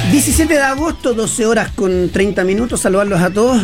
17 de agosto, 12 horas con 30 minutos, saludarlos a todos.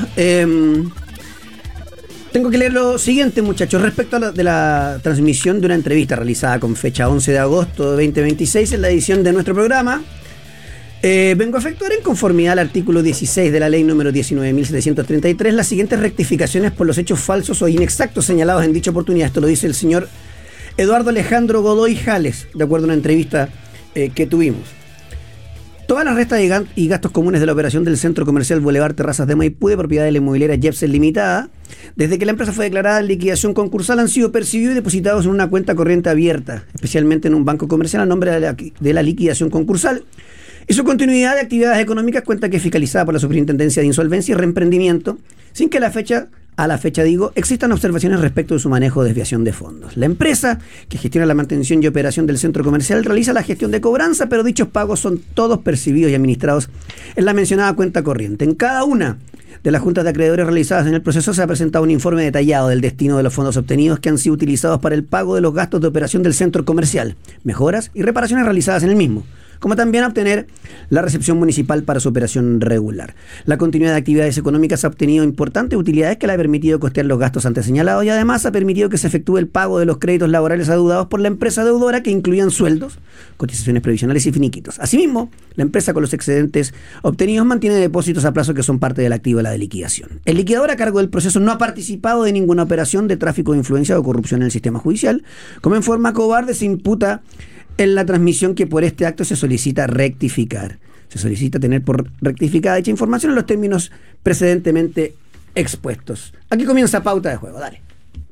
Tengo que leer lo siguiente, muchachos, respecto a de la transmisión de una entrevista realizada con fecha 11 de agosto de 2026 en la edición de nuestro programa. Vengo a efectuar en conformidad al artículo 16 de la ley número 19.733 las siguientes rectificaciones por los hechos falsos o inexactos señalados en dicha oportunidad. Esto lo dice el señor Eduardo Alejandro Godoy Jales, de acuerdo a una entrevista que tuvimos. Todas las restas y gastos comunes de la operación del Centro Comercial Boulevard Terrazas de Maipú, de propiedad de la inmobiliaria Jepsen Limitada, desde que la empresa fue declarada en liquidación concursal, han sido percibidos y depositados en una cuenta corriente abierta, especialmente en un banco comercial a nombre de la liquidación concursal, y su continuidad de actividades económicas, cuenta que es fiscalizada por la Superintendencia de Insolvencia y Reemprendimiento, sin que a la fecha existan observaciones respecto de su manejo o desviación de fondos. La empresa, que gestiona la mantención y operación del centro comercial, realiza la gestión de cobranza, pero dichos pagos son todos percibidos y administrados en la mencionada cuenta corriente. En cada una de las juntas de acreedores realizadas en el proceso se ha presentado un informe detallado del destino de los fondos obtenidos que han sido utilizados para el pago de los gastos de operación del centro comercial, mejoras y reparaciones realizadas en el mismo, como también a obtener la recepción municipal para su operación regular. La continuidad de actividades económicas ha obtenido importantes utilidades que le ha permitido costear los gastos antes señalados y además ha permitido que se efectúe el pago de los créditos laborales adeudados por la empresa deudora, que incluían sueldos, cotizaciones previsionales y finiquitos. Asimismo, la empresa, con los excedentes obtenidos, mantiene depósitos a plazo que son parte del activo de la liquidación. El liquidador, a cargo del proceso, no ha participado de ninguna operación de tráfico de influencia o corrupción en el sistema judicial, como en forma cobarde se imputa en la transmisión que por este acto se solicita rectificar. Se solicita tener por rectificada dicha información en los términos precedentemente expuestos. Aquí comienza Pauta de Juego, dale.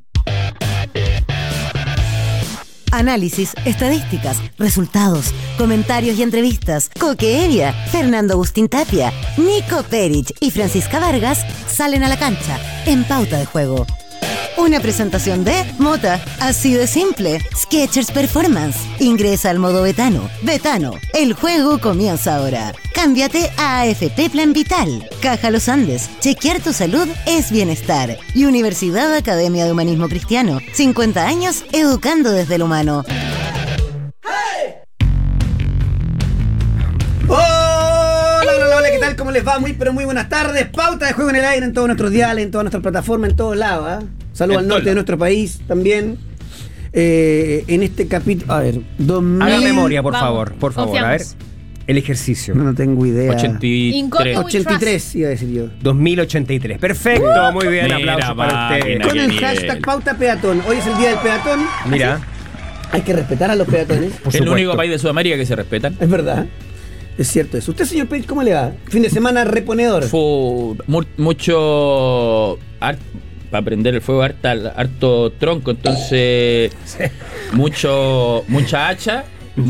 Análisis, estadísticas, resultados, comentarios y entrevistas. Coque Evia, Fernando Agustín Tapia, Nico Perich y Francisca Vargas salen a la cancha en Pauta de Juego. Una presentación de Mota, así de simple. Skechers Performance. Ingresa al modo Betano. Betano, el juego comienza ahora. Cámbiate a AFP Plan Vital. Caja Los Andes, chequear tu salud es bienestar. Y Universidad Academia de Humanismo Cristiano, 50 años educando desde el humano. Hola, ¿qué tal? ¿Cómo les va? Muy buenas tardes. Pauta de Juego en el aire en todos nuestros diales, en todas nuestras plataformas, en todos lados. Saludos al norte de nuestro país también. En este capítulo, a ver, 2000... Haga memoria, por favor, Confiamos. a ver. El ejercicio. No tengo idea. 83 iba a decir yo. 2083. Perfecto, muy bien, Mira, aplausos para usted. Con el bien. hashtag Pauta Peatón. Hoy es el día del peatón. Mira, Hay que respetar a los peatones. por Es el supuesto. único país de Sudamérica que se respetan. Es verdad. Es cierto eso. ¿Usted, señor Pérez, cómo le va? Fin de semana reponedor. Fue mucho para prender el fuego, harto tronco, entonces mucha hacha.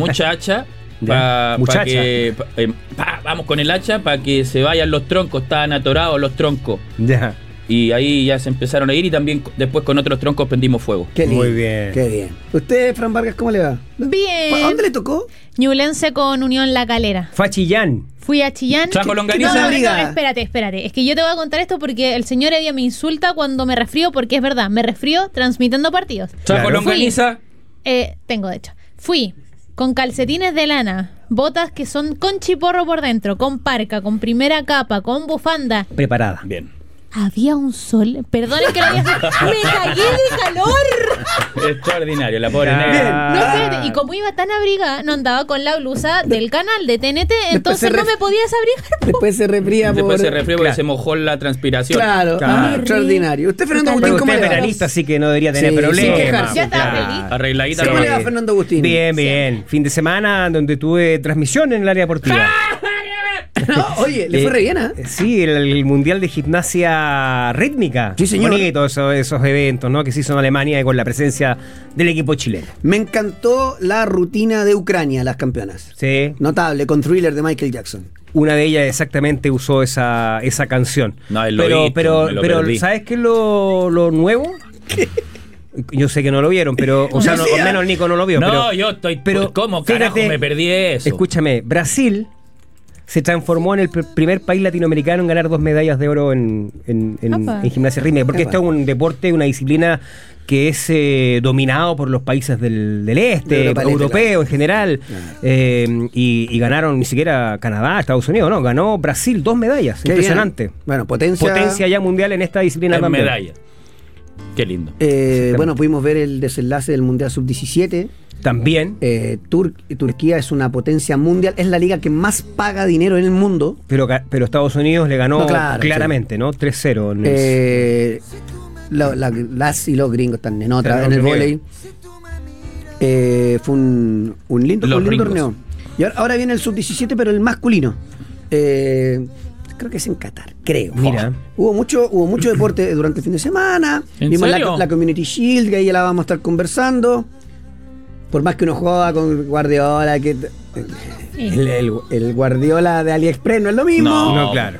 Vamos con el hacha para que se vayan los troncos, estaban atorados los troncos. Ya. Y ahí ya se empezaron a ir y también después con otros troncos prendimos fuego. Qué lindo, Muy bien. Qué bien. ¿Usted, Fran Vargas, cómo le va? Bien. ¿A dónde le tocó? Ñublense con Unión La Calera. Fue a Chillán. Fui a Chillán. ¿Trajo longaniza? No, Briga. espérate. Es que yo te voy a contar esto porque el señor Evia me insulta cuando me resfrío, porque es verdad, me resfrío transmitiendo partidos. ¿Trajo Claro. longaniza? Tengo, de hecho. Fui con calcetines de lana, botas que son con chiporro por dentro, con parca, con primera capa, con bufanda. Preparada. Bien. Había un sol. Perdonen que lo diga así. ¡Me cagué de calor! Extraordinario, la pobre Ya. negra. No, espérate. Y como iba tan abrigada, no andaba con la blusa del canal de TNT, entonces se no me podía desabrigar. Después se refría Después se refrió porque Claro. se mojó la transpiración. Claro, Claro. extraordinario. ¿Usted, Fernando Pero Agustín, Pero cómo usted le es va? veranista, así que no debería tener Sí, problemas. sin quejarse. Ya estaba Claro. feliz. Arregladita ¿Cómo la le va, ropa. Fernando Agustín? Bien. Fin de semana donde tuve transmisión en el área deportiva. No, oye, le fue re bien, ¿ah? Sí, el Mundial de Gimnasia Rítmica. Sí, señor. Bonito esos eventos, ¿no? Que se hizo en Alemania y con la presencia del equipo chileno. Me encantó la rutina de Ucrania, las campeonas. Sí. Notable, con Thriller de Michael Jackson. Una de ellas exactamente usó esa canción. No, él lo pero, hizo, pero, me lo pero perdí. ¿sabes qué es lo nuevo? Yo sé que no lo vieron, pero. O sea, No no, sea. al menos Nico no lo vio. No, pero, yo estoy. pero ¿Cómo carajo fíjate, me perdí eso? Escúchame, Brasil se transformó en el primer país latinoamericano en ganar 2 medallas de oro en gimnasia rítmica, porque esto es un deporte, una disciplina que es dominado por los países del este, europeo en general, y ganaron ni siquiera Canadá, Estados Unidos, no, ganó Brasil 2 medallas, qué impresionante. Bien. Bueno, potencia ya mundial en esta disciplina también. Medalla. Qué lindo. Bueno, pudimos ver el desenlace del Mundial Sub-17. También. Turquía es una potencia mundial, es la liga que más paga dinero en el mundo. Pero Estados Unidos le ganó claramente, sí. ¿No? 3-0. Las y los gringos están en otra, en el vóley. Fue un lindo torneo. Y ahora viene el Sub-17, pero el masculino. Creo que es en Qatar, creo. Mira. Hubo mucho deporte durante el fin de semana. Vimos la Community Shield, que ahí la vamos a estar conversando. Por más que uno juega con Guardiola, que el Guardiola de AliExpress no es lo mismo. No, claro.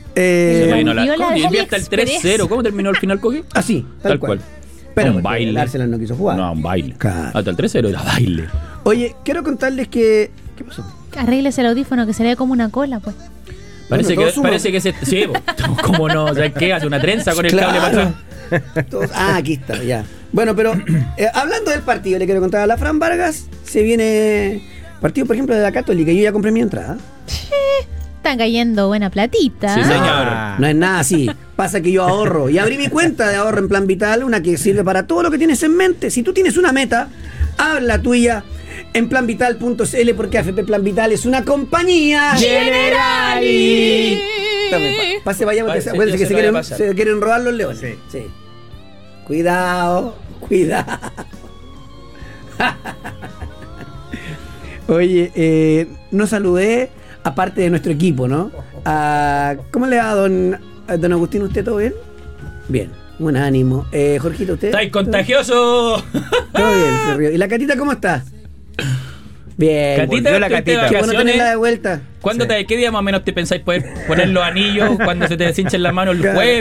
Y enviaste el 3-0. ¿Cómo terminó el final, Coqui? Así, tal cual. Pero un baile. El Arsenal no quiso jugar. No, un baile. Claro. Hasta el 3-0 era baile. Oye, quiero contarles que... ¿Qué pasó? Arréglese el audífono que se le ve como una cola, pues. Parece que se... Sí, ¿cómo no? O sea, ¿qué? ¿Hace una trenza con el cable para atrás? Aquí está, ya. Bueno, pero hablando del partido, le quiero contar a la Fran Vargas. Se viene partido, por ejemplo, de la Católica. Yo ya compré mi entrada. Están cayendo buena platita. Sí, señor. No es nada así. Pasa que yo ahorro. Y abrí mi cuenta de ahorro en Plan Vital, una que sirve para todo lo que tienes en mente. Si tú tienes una meta, abre la tuya en planvital.cl, porque AFP Plan Vital es una compañía Generali. Pase para allá, porque acuérdense que se quieren robar los leones. Sí. Cuidado. Oye, no saludé, aparte de nuestro equipo, ¿no? ¿Cómo le va, don Agustín? ¿Usted todo bien? Bien, buen ánimo. Jorgito, ¿usted? ¡Estáis contagioso! Todo bien, se ríe. ¿Y la Catita cómo está? Bien. Catita, la Catita. Qué bueno tenerla de vuelta. ¿Qué día más o menos te pensáis poder poner los anillos cuando se te deshinchen las manos? ¿El jueves?